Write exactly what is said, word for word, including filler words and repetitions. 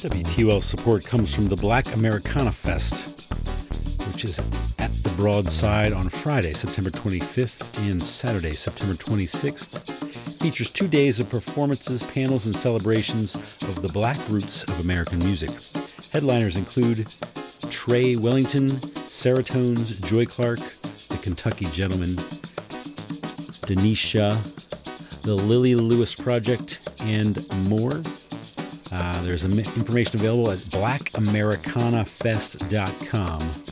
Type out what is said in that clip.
W T O L support comes from the Black Americana Fest, which is at the Broadside on Friday, September twenty-fifth, and Saturday, September twenty-sixth. Features two days of performances, panels, and celebrations of the Black roots of American music. Headliners include Trey Wellington, Seratones, Joy Clark, the Kentucky Gentlemen, Denisha, the Lily Lewis Project, and more. Uh, there's information available at black americana fest dot com.